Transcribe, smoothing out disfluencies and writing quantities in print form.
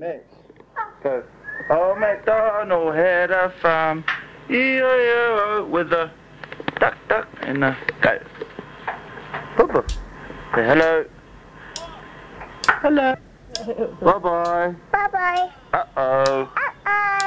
Next. Go. Old MacDonald had a farm, E-I-O, with a duck and a goat. Bubba. Say hello. Hello. Bye-bye. Bye-bye. Uh-oh.